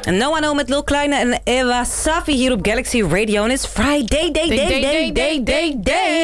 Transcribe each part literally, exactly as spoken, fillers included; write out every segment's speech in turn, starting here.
En Noah No met Lil Kleine en Eva Safi hier op Galaxy Radio. En het is Friday, day, day, day, day, day, day,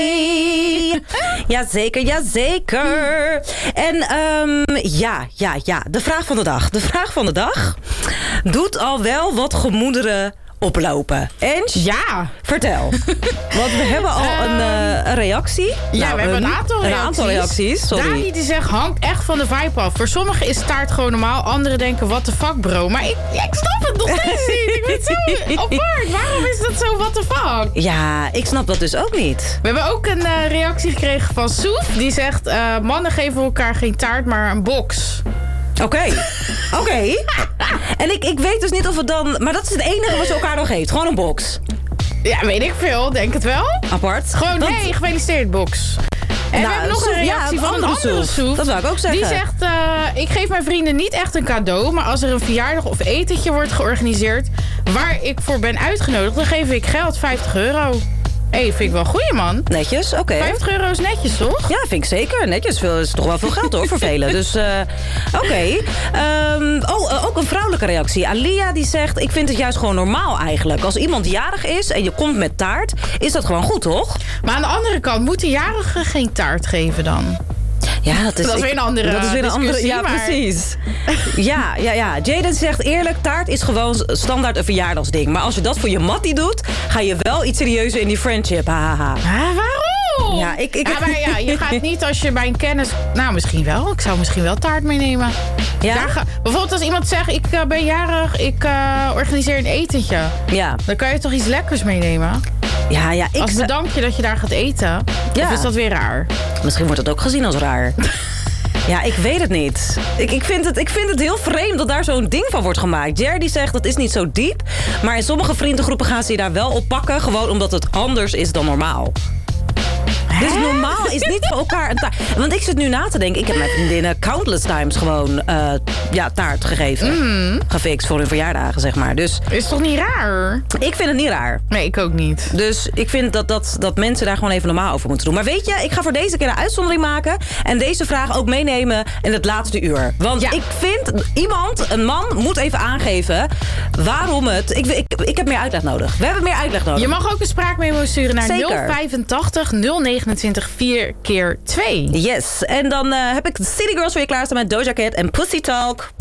day. Jazeker, jazeker. En um, ja, ja, ja, de vraag van de dag. De vraag van de dag doet al wel wat gemoederen oplopen. Ens? Ja. Vertel. Want we hebben al um, een, uh, een reactie. Ja, nou, we hebben een aantal reacties. Een aantal reacties, sorry. Dani die zegt, hangt echt van de vibe af. Voor sommigen is taart gewoon normaal. Anderen denken, what the fuck bro. Maar ik, ja, ik snap het nog steeds niet. Ik vind het zo apart. Waarom is dat zo what the fuck? Ja, ik snap dat dus ook niet. We hebben ook een uh, reactie gekregen van Soef. Die zegt, uh, mannen geven elkaar geen taart, maar een box. Oké, okay. oké. Okay. En ik, ik weet dus niet of het dan... Maar dat is het enige wat ze elkaar dan geeft. Gewoon een box. Ja, weet ik veel. Denk het wel. Apart. Gewoon, hé, hey, gefeliciteerd box. En nou, we hebben nog een reactie ja, van een andere, andere Soef. Dat wil ik ook zeggen. Die zegt, uh, ik geef mijn vrienden niet echt een cadeau... maar als er een verjaardag of etentje wordt georganiseerd... waar ik voor ben uitgenodigd, dan geef ik geld, vijftig euro. Hé, hey, vind ik wel goeie, man. Netjes, oké. Okay. vijftig euro is netjes, toch? Ja, vind ik zeker. Netjes veel, is toch wel veel geld, hoor, voor velen. Dus, uh, oké. Okay. Um, oh, uh, ook een vrouwelijke reactie. Alia, die zegt, ik vind het juist gewoon normaal eigenlijk. Als iemand jarig is en je komt met taart, is dat gewoon goed, toch? Maar aan de andere kant, moeten jarigen geen taart geven dan? Ja, dat is, dat is weer een andere dat is weer een andere, ja, maar... precies. Ja, ja, ja. Jaden zegt eerlijk, taart is gewoon standaard een verjaardagsding. Maar als je dat voor je mattie doet, ga je wel iets serieuzer in die friendship. Haha. Ah, waarom? Ja, ik, ik... ja, maar ja, je gaat niet als je bij een kennis... Nou, misschien wel. Ik zou misschien wel taart meenemen. Ja? Ga... Bijvoorbeeld als iemand zegt, ik uh, ben jarig, ik uh, organiseer een etentje. Ja. Dan kan je toch iets lekkers meenemen? Ja, ja. Ik als bedankje dat je daar gaat eten. Ja. Of is dat weer raar? Misschien wordt het ook gezien als raar. Ja, ik weet het niet. Ik, ik, vind het, ik vind het heel vreemd dat daar zo'n ding van wordt gemaakt. Jerry zegt dat is niet zo diep. Maar in sommige vriendengroepen gaan ze je daar wel op pakken. Gewoon omdat het anders is dan normaal. Hè? Dus normaal is niet voor elkaar een taart. Want ik zit nu na te denken. Ik heb mijn vriendinnen countless times gewoon uh, ja, taart gegeven. Mm. Gefixt voor hun verjaardagen, zeg maar. Dus is toch niet raar? Ik vind het niet raar. Nee, ik ook niet. Dus ik vind dat, dat, dat mensen daar gewoon even normaal over moeten doen. Maar weet je, ik ga voor deze keer een uitzondering maken. En deze vraag ook meenemen in het laatste uur. Want ja. ik vind, iemand, een man, moet even aangeven waarom het... Ik, ik, ik heb meer uitleg nodig. We hebben meer uitleg nodig. Je mag ook een spraakmemo sturen naar Zeker. nul vijfentachtig nul negenentwintig vier keer twee. Yes. En dan uh, heb ik de City Girls voor je klaarstaan met Doja Cat en Pussy Talk.